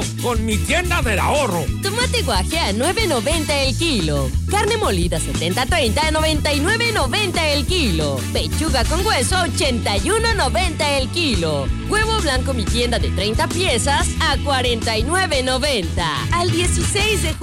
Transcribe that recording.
con mi tienda del ahorro. Tomate guaje a $9.90 el kilo. Carne molida 70-30 a $99.90 el kilo. Pechuga con hueso 81.90 el kilo. Huevo blanco mi tienda de 30 piezas a $49.90. Al 16 de julio